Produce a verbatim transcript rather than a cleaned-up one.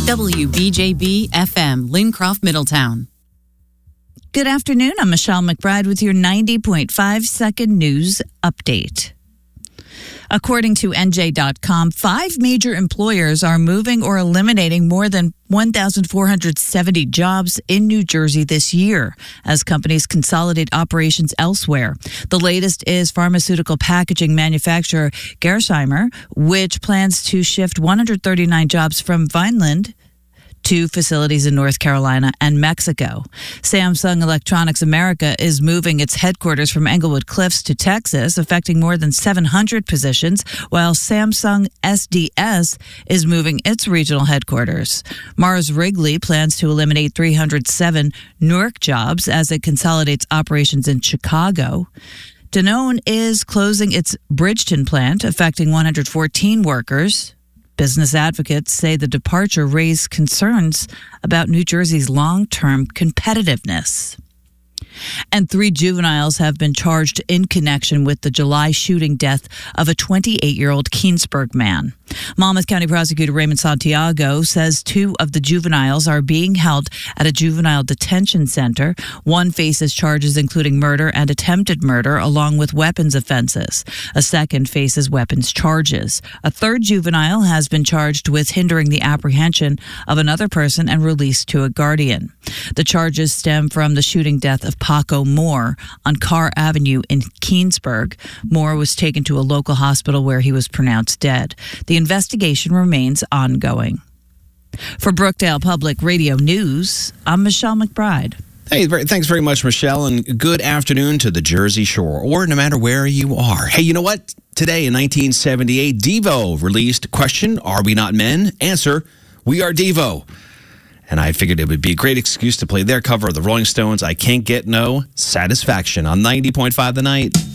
W B J B F M, Lincroft, Middletown. Good afternoon. I'm Michelle McBride with your ninety point five second news update. According to N J dot com, five major employers are moving or eliminating more than one thousand four hundred seventy jobs in New Jersey this year as companies consolidate operations elsewhere. The latest is pharmaceutical packaging manufacturer Gerresheimer, which plans to shift one hundred thirty-nine jobs from Vineland to facilities in North Carolina and Mexico. Samsung Electronics America is moving its headquarters from Englewood Cliffs to Texas, affecting more than seven hundred positions, while Samsung S D S is moving its regional headquarters. Mars Wrigley plans to eliminate three hundred seven Newark jobs as it consolidates operations in Chicago. Danone is closing its Bridgeton plant, affecting one hundred fourteen workers. Business advocates say the departure raised concerns about New Jersey's long-term competitiveness. And three juveniles have been charged in connection with the July shooting death of a twenty-eight-year-old Keensburg man. Monmouth County Prosecutor Raymond Santiago says two of the juveniles are being held at a juvenile detention center. One faces charges including murder and attempted murder, along with weapons offenses. A second faces weapons charges. A third juvenile has been charged with hindering the apprehension of another person and released to a guardian. The charges stem from the shooting death of Paco Moore on Carr Avenue in Keensburg. Moore was taken to a local hospital where he was pronounced dead. The investigation remains ongoing. For Brookdale Public Radio News, I'm Michelle McBride. Hey, thanks very much, Michelle, and good afternoon to the Jersey Shore, or no matter where you are. Hey, you know what? Today in nineteen seventy-eight, Devo released Question, Are We Not Men? Answer, We Are Devo. And I figured it would be a great excuse to play their cover of the Rolling Stones' I Can't Get No Satisfaction on ninety point five The Night.